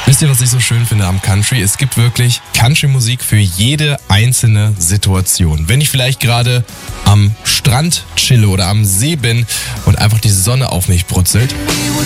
Wisst ihr, was ich so schön finde am Country? Es gibt wirklich Country-Musik für jede einzelne Situation. Wenn ich vielleicht gerade am Strand chille oder am See bin und einfach die Sonne auf mich brutzelt,